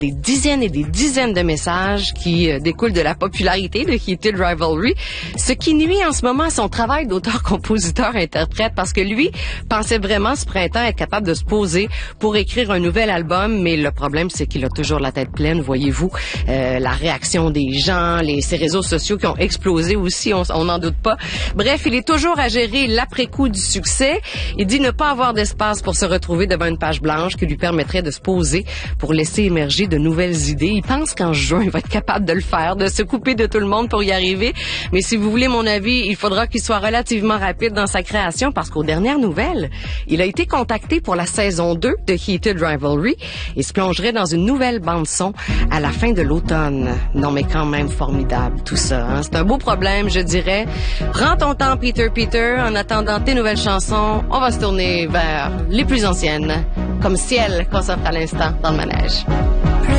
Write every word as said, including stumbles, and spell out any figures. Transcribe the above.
Des dizaines et des dizaines de messages qui euh, découlent de la popularité de Heated Rivalry, ce qui nuit en ce moment à son travail d'auteur, compositeur, interprète, parce que lui pensait vraiment ce printemps être capable de se poser pour écrire un nouvel album, mais le problème c'est qu'il a toujours la tête pleine, voyez-vous, euh, la réaction des gens, les ces réseaux sociaux qui ont explosé aussi, on n'en doute pas. Bref, il est toujours à gérer l'après-coup du succès. Il dit ne pas avoir d'espace pour se retrouver devant une page blanche qui lui permettrait de se poser pour laisser émerger de nouvelles idées. Il pense qu'en juin, il va être capable de le faire, de se couper de tout le monde pour y arriver. Mais si vous voulez mon avis, il faudra qu'il soit relativement rapide dans sa création parce qu'aux dernières nouvelles, il a été contacté pour la saison deux de Heated Rivalry et se plongerait dans une nouvelle bande-son à la fin de l'automne. Non, mais quand même formidable tout ça. Hein? C'est un beau problème, je dirais. Prends ton temps, Peter Peter. En attendant tes nouvelles chansons, on va se tourner vers les plus anciennes, comme Ciel qu'on s'offre à l'instant dans le manège.